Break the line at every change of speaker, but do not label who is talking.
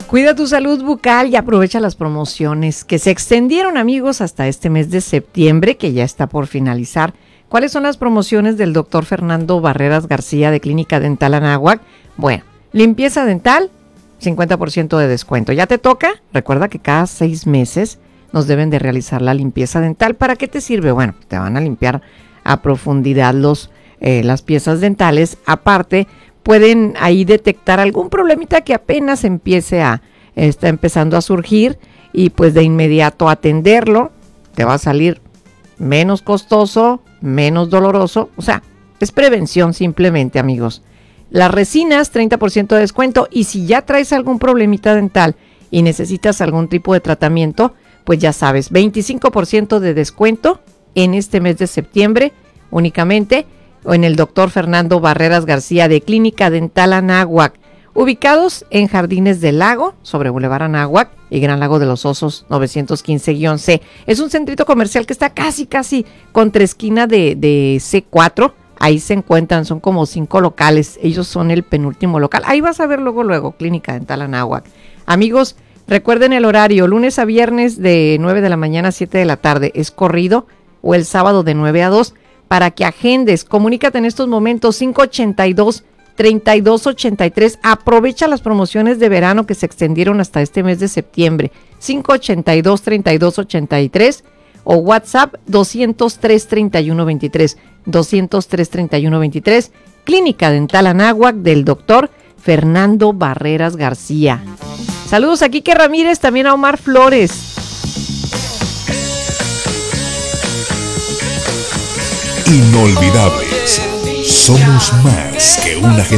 Cuida tu salud bucal y aprovecha las promociones que se extendieron, amigos, hasta este mes de septiembre, que ya está por finalizar. ¿Cuáles son las promociones del doctor Fernando Barreras García de Clínica Dental Anáhuac? Bueno, limpieza dental, 50% de descuento. ¿Ya te toca? Recuerda que cada 6 meses nos deben de realizar la limpieza dental. ¿Para qué te sirve? Bueno, te van a limpiar a profundidad las piezas dentales. Aparte, pueden ahí detectar algún problemita que apenas está empezando a surgir y pues de inmediato atenderlo. Te va a salir menos costoso, menos doloroso. O sea, es prevención simplemente, amigos. Las resinas, 30% de descuento. Y si ya traes algún problemita dental y necesitas algún tipo de tratamiento, pues ya sabes, 25% de descuento en este mes de septiembre únicamente en el doctor Fernando Barreras García de Clínica Dental Anáhuac, ubicados en Jardines del Lago, sobre Boulevard Anáhuac y Gran Lago de los Osos 915-C. Es un centrito comercial que está casi contra esquina de C4. Ahí se encuentran, son como 5 locales. Ellos son el penúltimo local. Ahí vas a ver luego, Clínica Dental Anáhuac. Amigos, recuerden el horario, lunes a viernes de 9 de la mañana a 7 de la tarde. Es corrido, o el sábado de 9 a 2. Para que agendes, comunícate en estos momentos, 582-3283. Aprovecha las promociones de verano que se extendieron hasta este mes de septiembre. 582-3283 o WhatsApp 203-3123. 203-3123. Clínica Dental Anáhuac del doctor Fernando Barreras García. Saludos a Quique Ramírez, también a Omar Flores.
Inolvidables. Somos más que una generación.